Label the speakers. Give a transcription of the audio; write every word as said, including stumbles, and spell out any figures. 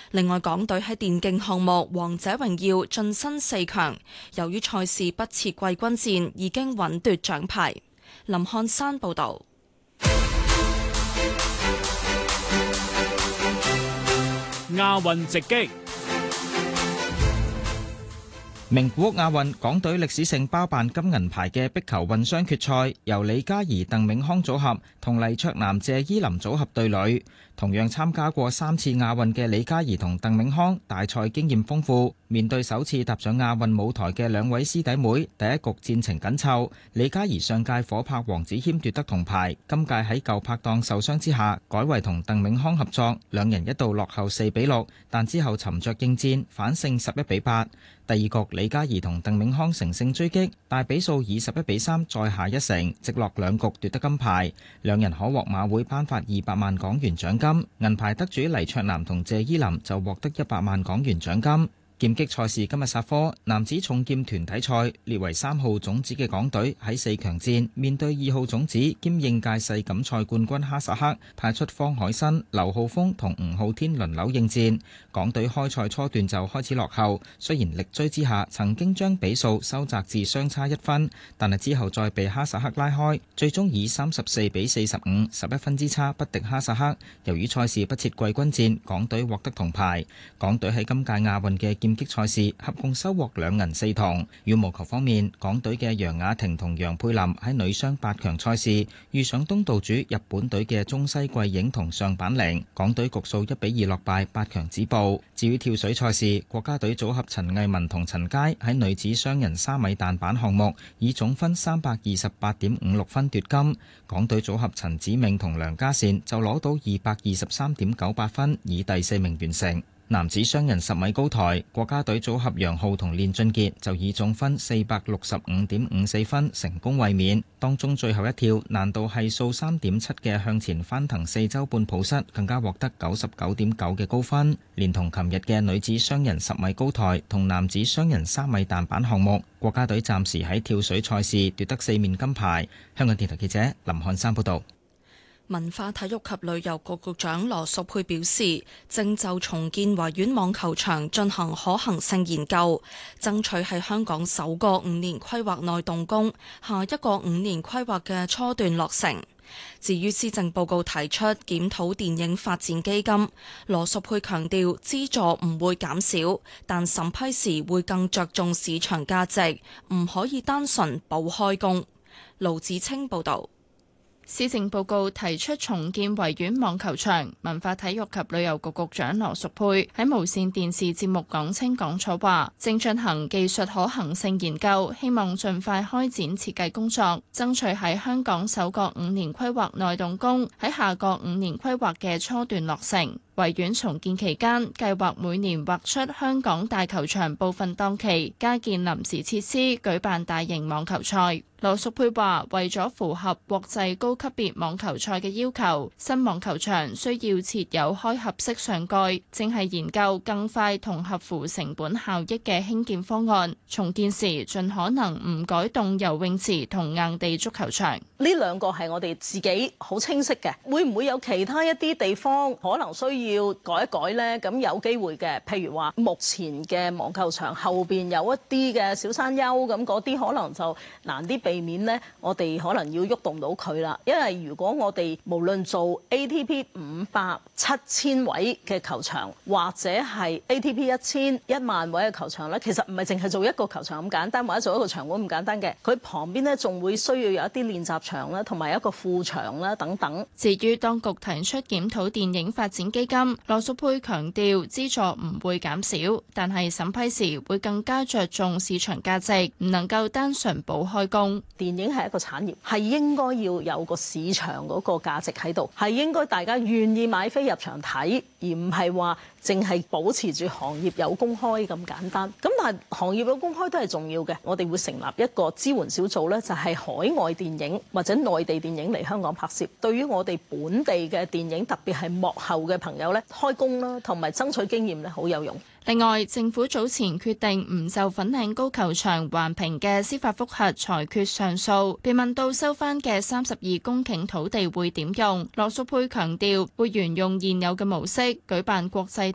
Speaker 1: 另外，港隊喺電競項目《王者榮耀》晉身四強，由於賽事不設季軍戰，已經穩奪獎牌。林漢山報導。
Speaker 2: 亞運直擊。
Speaker 3: 名古屋亞運，港隊歷史性包辦金銀牌嘅壁球混雙決賽，由李嘉怡、鄧永康組合同黎卓男、謝依霖組合對壘。同樣參加過三次亞運嘅李嘉怡同鄧永康，大賽經驗豐富，面對首次踏上亞運舞台嘅兩位師弟妹，第一局戰情緊湊。李嘉怡上屆火拍黃子謙奪得銅牌，今屆喺舊拍檔受傷之下，改為同鄧永康合作，兩人一度落後四比六，但之後沉着應戰，反勝十一比八。第二局李嘉怡同鄧永康乘勝追擊，大比數以十一比三再下一城，直落兩局奪得金牌。兩人可獲馬會頒發二百萬港元獎金，銀牌得主黎卓男同謝依霖就獲得一百萬港元獎金。劍擊賽事今日煞科，男子重劍團體賽列為三號種子嘅港隊喺四強戰面對二號種子兼應屆世錦賽冠軍哈薩克，派出方海新、劉浩峰同吳浩天輪流應戰。港隊開賽初段就開始落後，雖然力追之下曾經將比數收窄至相差一分，但係之後再被哈薩克拉開，最終以三十四比四十五十一分之差不敵哈薩克。由於賽事不設季軍戰，港隊獲得銅牌。港隊喺今屆亞運嘅劍擊賽事合共收穫兩銀四銅。羽毛球方面，港隊嘅楊雅婷同楊佩琳喺女雙八強賽事遇上東道主日本隊嘅中西桂影同上坂翎，港隊局數一比二落敗，八強止步。至於跳水賽事，國家隊組合陳藝文同陳佳喺女子雙人三米彈板項目以總分三百二十八點五六分奪金，港隊組合陳子銘同梁家善就攞到二百二十三點九八分，以第四名完成。男子雙人十米高台，國家隊組合楊昊同練俊傑就以總分四百六十五點五四分成功衛冕。當中最後一跳難度係數三點七嘅向前翻騰四周半抱膝，更加獲得九十九點九嘅高分。連同琴日嘅女子雙人十米高台同男子雙人三米彈板項目，國家隊暫時喺跳水賽事奪得四面金牌。香港電台記者林漢山報道。
Speaker 1: 文化體育及旅遊局局長羅淑佩表示，正就重建維園網球場進行可行性研究，爭取喺香港首個五年規劃內動工，下一個五年規劃嘅初段落成。至於施政報告提出檢討電影發展基金，羅淑佩強調資助唔會減少，但審批時會更着重市場價值，唔可以單純保開工。盧子清報導。
Speaker 4: 施政報告提出重建維園網球場，文化體育及旅遊局局長羅淑佩喺無線電視節目講清講楚話，正進行技術可行性研究，希望盡快開展設計工作，爭取喺香港首個五年規劃內動工，喺下個五年規劃嘅初段落成。維園重建期間，計劃每年劃出香港大球場部分檔期，加建臨時設施，舉辦大型網球賽。羅淑佩話：為咗符合國際高級別網球賽嘅要求，新網球場需要設有開合式上蓋，正係研究更快同合乎成本效益嘅興建方案。重建時盡可能唔改動游泳池同硬地足球場。
Speaker 5: 呢兩個係我哋自己好清晰嘅，會唔會有其他一啲地方可能需要改一改呢？咁有機會嘅，譬如話目前嘅網球場後邊有一啲嘅小山丘，咁嗰啲可能就難啲避免呢，我哋可能要喐動到佢啦。因為如果我哋無論做 A T P 五百、七千位嘅球場，或者係 A T P 一千、一萬位嘅球場呢，其實唔係淨係做一個球場咁簡單，或者做一個場館咁簡單嘅。佢旁邊呢，仲會需要有一啲練習場啦，同埋一個副場啦等等。
Speaker 4: 至於當局提出檢討電影發展基金，羅淑佩強調資助唔會減少，但係審批時會更加着重市場價值，唔能夠單純保開工。
Speaker 5: 電影係一個產業，係應該要有個市場嗰個價值喺度，係應該大家願意買飛入場睇，而唔係話淨係保持住行業有公開咁簡單。咁但係行業有公開都係重要嘅，我哋會成立一個支援小組呢，就係海外電影或者內地電影嚟香港拍攝。對於我哋本地嘅電影，特別係幕後嘅朋友呢，開工啦，同埋爭取經驗呢，好有用。
Speaker 4: 另外，政府早前決定唔就粉嶺高球場環評嘅司法覆核裁決上訴，被問到收翻嘅三十二公頃土地會點用，羅淑佩強調會沿用現有嘅模式舉辦國際